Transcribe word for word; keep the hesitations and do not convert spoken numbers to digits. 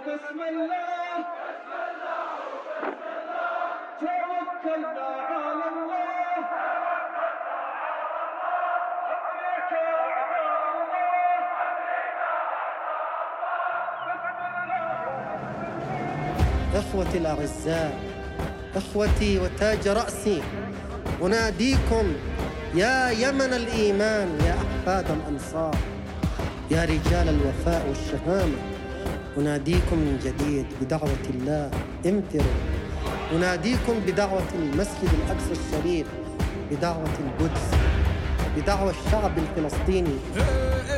وبسم الله توكلنا على الله أمريكا أعداء الله إخوتي الأعزاء، إخوتي وتاج رأسي، أناديكم يا يمن الإيمان، يا أحفاد الأنصار، يا رجال الوفاء والشهامة، أناديكم من جديد بدعوة الله امتروا، أناديكم بدعوة المسجد الأقصى الشريف، بدعوة القدس، بدعوة الشعب الفلسطيني.